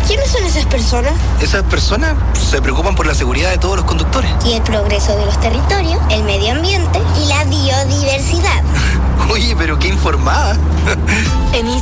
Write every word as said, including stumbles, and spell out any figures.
¿Quiénes son esas personas? Esas personas se preocupan por la seguridad de todos los conductores. Y el progreso de los territorios, el medio ambiente y la biodiversidad. Oye, pero qué informada. En